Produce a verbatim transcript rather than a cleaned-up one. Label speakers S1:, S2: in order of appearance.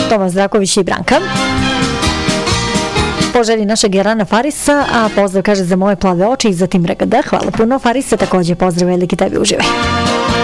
S1: Toma Zdraković i Branka. Po želji našeg Jarana Farisa, a pozdrav kaže za moje plave oči i za Tim Regada. Hvala puno Farisa, također pozdrav veliki tebi, uživaj.